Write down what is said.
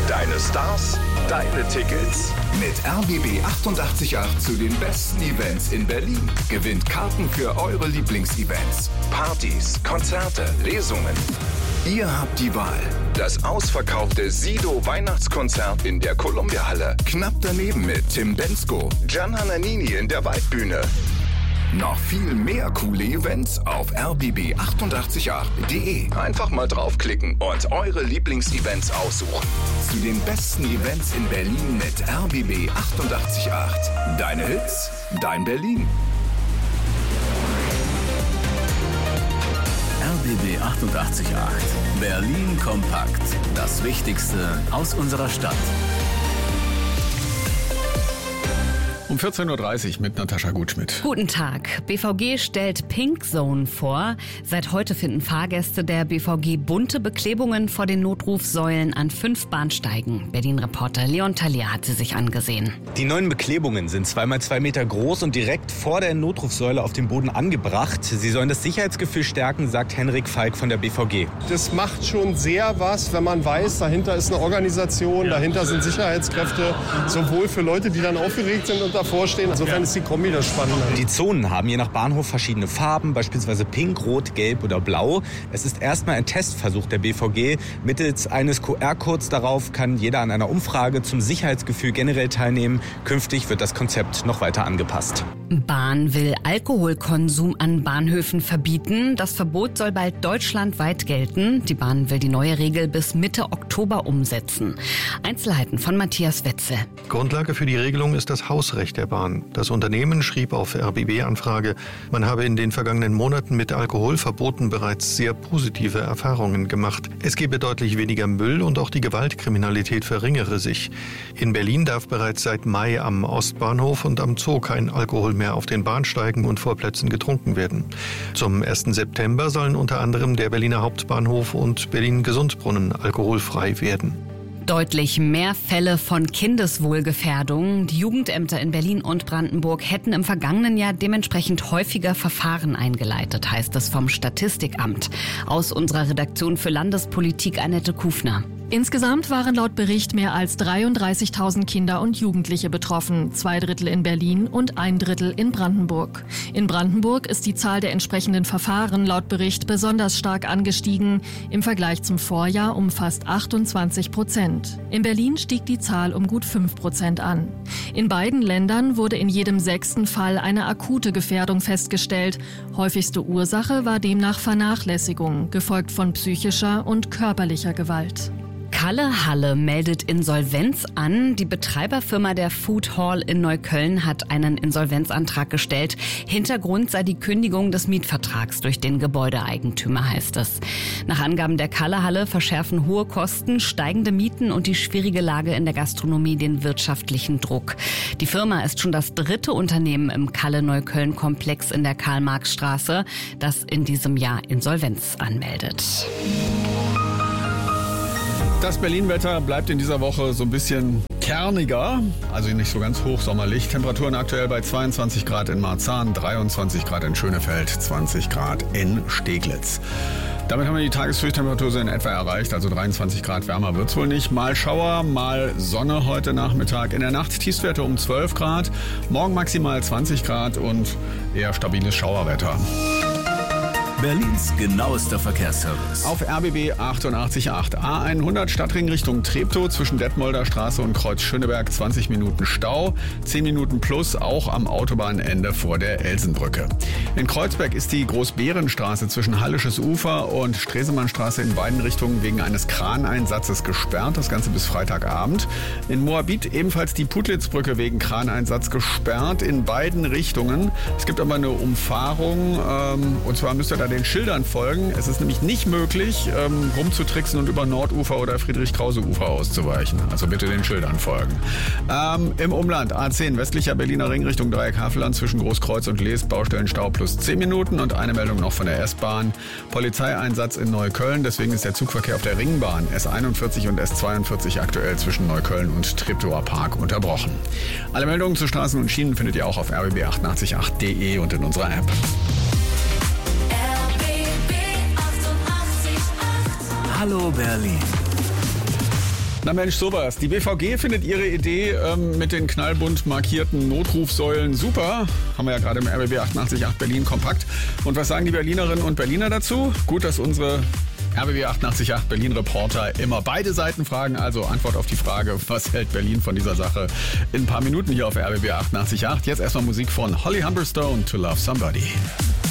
Deine Stars, deine Tickets. Mit RBB 888 zu den besten Events in Berlin. Gewinnt Karten für eure Lieblingsevents. Partys, Konzerte, Lesungen. Ihr habt die Wahl. Das ausverkaufte Sido Weihnachtskonzert in der Columbia-Halle. Knapp daneben mit Tim Bendzko, Gianna Nannini in der Waldbühne. Noch viel mehr coole Events auf rbb888.de. Einfach mal draufklicken und eure Lieblingsevents aussuchen. Zu den besten Events in Berlin mit RBB 888. Deine Hits, dein Berlin. RBB 888. Berlin kompakt. Das Wichtigste aus unserer Stadt. Um 14.30 Uhr mit Natascha Gutschmidt. Guten Tag. BVG stellt Pink Zone vor. Seit heute finden Fahrgäste der BVG bunte Beklebungen vor den Notrufsäulen an 5 Bahnsteigen. Berlin-Reporter Leon Thalia hat sie sich angesehen. Die neuen Beklebungen sind 2x2 Meter groß und direkt vor der Notrufsäule auf dem Boden angebracht. Sie sollen das Sicherheitsgefühl stärken, sagt Henrik Falk von der BVG. Das macht schon sehr was, wenn man weiß, dahinter ist eine Organisation, dahinter sind Sicherheitskräfte, sowohl für Leute, die dann aufgeregt sind und davor stehen. Insofern ist die Kombi das Spannende. Die Zonen haben je nach Bahnhof verschiedene Farben, beispielsweise pink, rot, gelb oder blau. Es ist erstmal ein Testversuch der BVG. Mittels eines QR-Codes darauf kann jeder an einer Umfrage zum Sicherheitsgefühl generell teilnehmen. Künftig wird das Konzept noch weiter angepasst. Bahn will Alkoholkonsum an Bahnhöfen verbieten. Das Verbot soll bald deutschlandweit gelten. Die Bahn will die neue Regel bis Mitte Oktober umsetzen. Einzelheiten von Matthias Wetzel. Grundlage für die Regelung ist das Hausrecht der Bahn. Das Unternehmen schrieb auf RBB-Anfrage, man habe in den vergangenen Monaten mit Alkoholverboten bereits sehr positive Erfahrungen gemacht. Es gebe deutlich weniger Müll und auch die Gewaltkriminalität verringere sich. In Berlin darf bereits seit Mai am Ostbahnhof und am Zoo kein Alkohol mehr auf den Bahnsteigen und Vorplätzen getrunken werden. Zum 1. September sollen unter anderem der Berliner Hauptbahnhof und Berlin-Gesundbrunnen alkoholfrei werden. Deutlich mehr Fälle von Kindeswohlgefährdung. Die Jugendämter in Berlin und Brandenburg hätten im vergangenen Jahr dementsprechend häufiger Verfahren eingeleitet, heißt es vom Statistikamt. Aus unserer Redaktion für Landespolitik Annette Kufner. Insgesamt waren laut Bericht mehr als 33.000 Kinder und Jugendliche betroffen, 2/3 in Berlin und 1/3 in Brandenburg. In Brandenburg ist die Zahl der entsprechenden Verfahren laut Bericht besonders stark angestiegen, im Vergleich zum Vorjahr um fast 28%. In Berlin stieg die Zahl um gut 5% an. In beiden Ländern wurde in jedem 6. Fall eine akute Gefährdung festgestellt. Häufigste Ursache war demnach Vernachlässigung, gefolgt von psychischer und körperlicher Gewalt. Kalle Halle meldet Insolvenz an. Die Betreiberfirma der Food Hall in Neukölln hat einen Insolvenzantrag gestellt. Hintergrund sei die Kündigung des Mietvertrags durch den Gebäudeeigentümer, heißt es. Nach Angaben der Kalle Halle verschärfen hohe Kosten, steigende Mieten und die schwierige Lage in der Gastronomie den wirtschaftlichen Druck. Die Firma ist schon das 3. Unternehmen im Kalle-Neukölln-Komplex in der Karl-Marx-Straße, das in diesem Jahr Insolvenz anmeldet. Das Berlin-Wetter bleibt in dieser Woche so ein bisschen kerniger, also nicht so ganz hochsommerlich. Temperaturen aktuell bei 22 Grad in Marzahn, 23 Grad in Schönefeld, 20 Grad in Steglitz. Damit haben wir die Tageshöchsttemperatur so in etwa erreicht, also 23 Grad wärmer wird's wohl nicht. Mal Schauer, mal Sonne heute Nachmittag. In der Nacht Tiefstwerte um 12 Grad, morgen maximal 20 Grad und eher stabiles Schauerwetter. Berlins genauester Verkehrsservice. Auf RBB 888 A100 Stadtring Richtung Treptow zwischen Detmolder Straße und Kreuz Schöneberg 20 Minuten Stau, 10 Minuten plus auch am Autobahnende vor der Elsenbrücke. In Kreuzberg ist die Großbärenstraße zwischen Hallisches Ufer und Stresemannstraße in beiden Richtungen wegen eines Kraneinsatzes gesperrt, das Ganze bis Freitagabend. In Moabit ebenfalls die Putlitzbrücke wegen Kraneinsatz gesperrt in beiden Richtungen. Es gibt aber eine Umfahrung und zwar müsst ihr da den Schildern folgen. Es ist nämlich nicht möglich, rumzutricksen und über Nordufer oder Friedrich-Krause-Ufer auszuweichen. Also bitte den Schildern folgen. Im Umland A10 westlicher Berliner Ring Richtung Dreieck Havelland zwischen Großkreuz und Leest Baustellenstau plus 10 Minuten und eine Meldung noch von der S-Bahn. Polizeieinsatz in Neukölln, deswegen ist der Zugverkehr auf der Ringbahn S41 und S42 aktuell zwischen Neukölln und Treptower Park unterbrochen. Alle Meldungen zu Straßen und Schienen findet ihr auch auf rbb888.de und in unserer App. Hallo Berlin. Na Mensch, sowas. Die BVG findet ihre Idee mit den knallbunt markierten Notrufsäulen super. Haben wir ja gerade im RBB 88.8 Berlin Kompakt. Und was sagen die Berlinerinnen und Berliner dazu? Gut, dass unsere RBB 88.8 Berlin-Reporter immer beide Seiten fragen. Also Antwort auf die Frage, was hält Berlin von dieser Sache, in ein paar Minuten hier auf RBB 88.8. Jetzt erstmal Musik von Holly Humberstone, To Love Somebody.